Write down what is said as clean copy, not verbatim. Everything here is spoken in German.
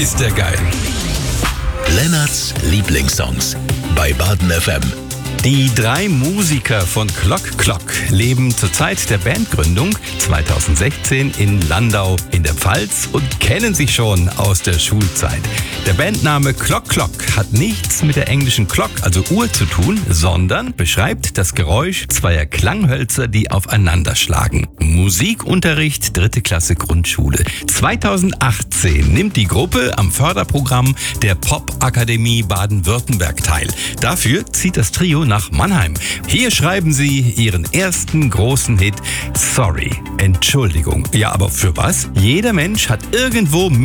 ist der geil. Lennarts Lieblingssongs bei Baden FM. Die 3 Musiker von Klock Klock leben zur Zeit der Bandgründung 2016 in Landau in der Pfalz und kennen sich schon aus der Schulzeit. Der Bandname Klock Klock hat nichts mit der englischen Clock, also Uhr, zu tun, sondern beschreibt das Geräusch zweier Klanghölzer, die aufeinander schlagen. Musikunterricht 3. Klasse Grundschule. 2018 nimmt die Gruppe am Förderprogramm der Popakademie Baden-Württemberg teil. Dafür zieht das Trio nach Mannheim. Hier schreiben sie ihren ersten großen Hit Sorry, Entschuldigung. Ja, aber für was? Jeder Mensch hat irgendwo